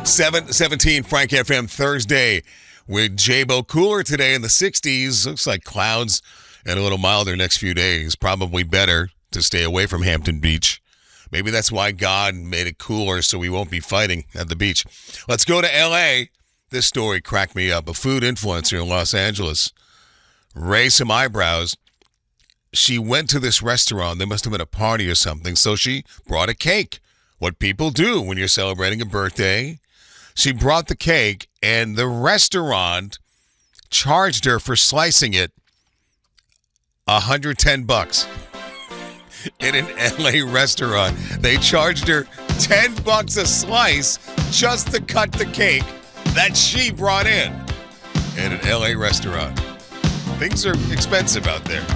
717 Frank FM Thursday with J-Bo. Cooler today in the 60s. Looks like clouds and a little milder next few days. Probably better to stay away from Hampton Beach. Maybe that's why God made it cooler so we won't be fighting at the beach. Let's go to L.A. This story cracked me up. A food influencer in Los Angeles raised some eyebrows. She went to this restaurant. There must have been a party or something, so she brought a cake. What people do when you're celebrating a birthday. She brought the cake, and the restaurant charged her for slicing it $110. In an LA restaurant, they charged her $10 a slice just to cut the cake that she brought in an LA restaurant. Things are expensive out there.